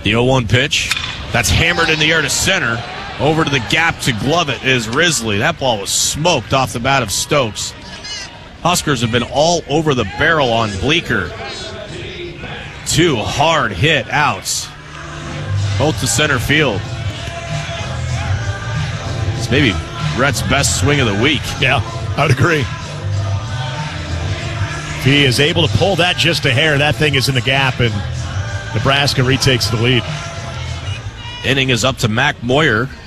The 0-1 pitch. That's hammered in the air to center. Over to the gap to glove it is Risley. That ball was smoked off the bat of Stokes. Huskers have been all over the barrel on Bleeker. 2 hard hit outs. Both to center field. It's maybe Rhett's best swing of the week. Yeah, I would agree. If he is able to pull that just a hair, that thing is in the gap, and Nebraska retakes the lead. Inning is up to Mac Moyer.